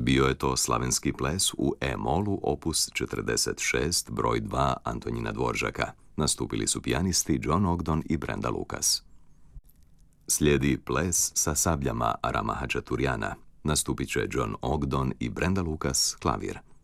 Bio je to slavenski ples u E-molu opus 46, broj 2 Antonjina Dvoržaka. Nastupili su pijanisti John Ogdon i Brenda Lucas. Slijedi ples sa sabljama Rama Hačaturjana. Nastupit će John Ogdon i Brenda Lucas, klavir.